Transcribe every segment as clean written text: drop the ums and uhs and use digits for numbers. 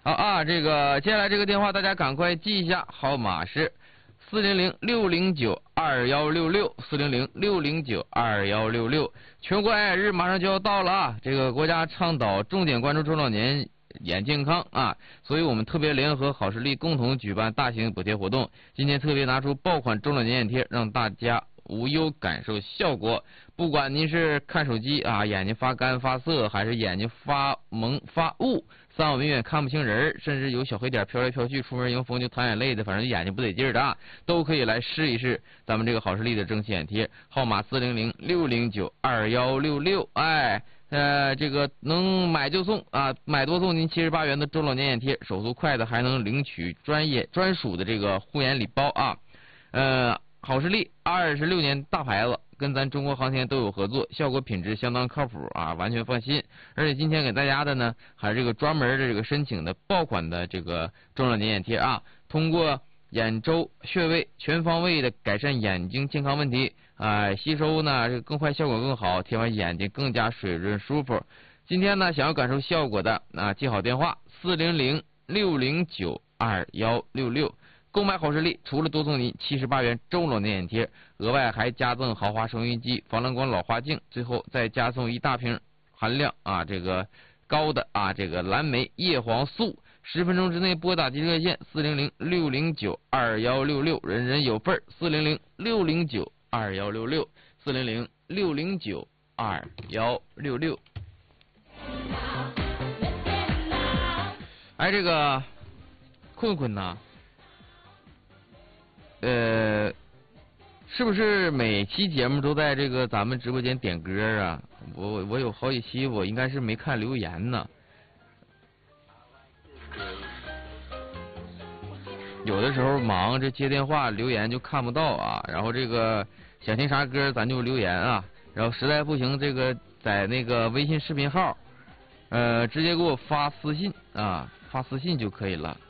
这个接下来这个电话大家赶快记一下，号码是400-609-2166，400-609-2166。全国爱日马上就要到了啊！这个国家倡导重点关注中老年眼健康啊，所以我们特别联合好视力共同举办大型补贴活动。今天特别拿出爆款中老年眼贴，让大家无忧感受效果。不管您是看手机啊，眼睛发干发涩，还是眼睛发蒙发雾，三晚永远看不清人，甚至有小黑点飘来飘去，出门迎风就淌眼泪的，反正眼睛不得劲儿的啊，都可以来试一试咱们这个好视力的蒸汽眼贴，号码400-609-2166。这个能买就送啊，买多送您78元的中老年眼贴，手速快的还能领取专属的这个护眼礼包啊。好视力26年大牌子，跟咱中国航天都有合作，效果品质相当靠谱啊，完全放心。而且今天给大家的呢，还是这个专门的这个申请的爆款的这个中老年眼贴啊，通过眼周穴位全方位的改善眼睛健康问题吸收呢这个更快，效果更好，贴完眼睛更加水润舒服。今天呢想要感受效果的记好电话400-609-2166。购买好视力除了多送您78元中老年眼贴，额外还加赠豪华收音机、防蓝光老花镜，最后再加送一大瓶含量这个高的这个蓝莓叶黄素。10分钟之内拨打急热线400-609-2166，人人有份400-609-2166，400-609-2166。这个困困呐。是不是每期节目都在这个咱们直播间点歌啊？我有好几期我应该是没看留言呢。有的时候忙这接电话留言就看不到啊，然后这个想听啥歌咱就留言啊，然后实在不行这个在那个微信视频号直接给我发私信发私信就可以了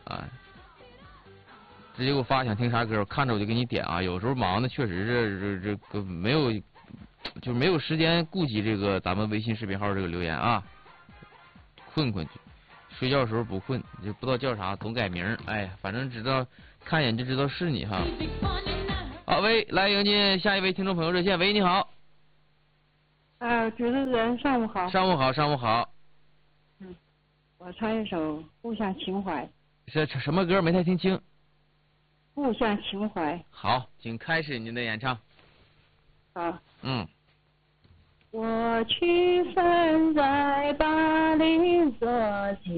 直接给我发想听啥歌，我看着我就给你点有时候忙的确实是这个没有时间顾及这个咱们微信视频号这个留言困去，睡觉的时候不困，就不知道叫啥，总改名，反正知道看一眼就知道是你哈。好，喂，来迎接下一位听众朋友热线，喂，你好。 主持人上午好。 上午好，上午好。 我唱一首《故乡情怀》。 是什么歌？没太听清。 故乡情怀。 好，请开始您的演唱。 好。 我去生在巴黎索